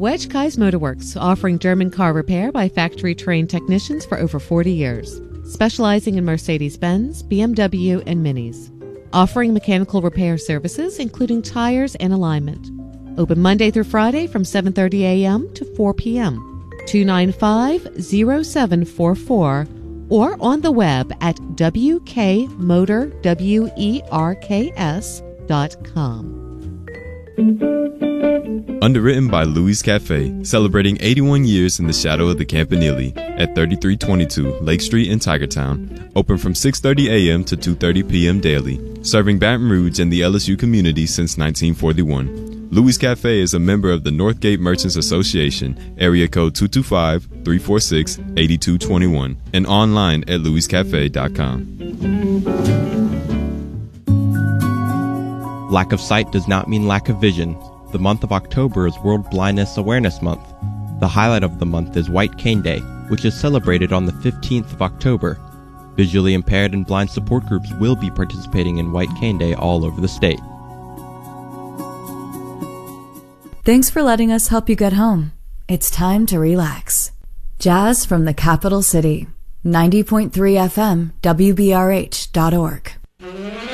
Wedge Kai's Motorworks, offering German car repair by factory-trained technicians for over 40 years. Specializing in Mercedes-Benz, BMW, and Minis. Offering mechanical repair services, including tires and alignment. Open Monday through Friday from 7:30 a.m. to 4 p.m. 295-0744 or on the web at wkmotorwerks.com. Underwritten by Louis Cafe, celebrating 81 years in the shadow of the Campanile at 3322 Lake Street in Tigertown. Open from 6:30 a.m. to 2:30 p.m. daily. Serving Baton Rouge and the LSU community since 1941. Louis Cafe is a member of the Northgate Merchants Association, area code 225-346-8221, and online at louiscafe.com. Lack of sight does not mean lack of vision. The month of October is World Blindness Awareness Month. The highlight of the month is White Cane Day, which is celebrated on the 15th of October. Visually impaired and blind support groups will be participating in White Cane Day all over the state. Thanks for letting us help you get home. It's time to relax. Jazz from the capital city. 90.3 FM, WBRH.org.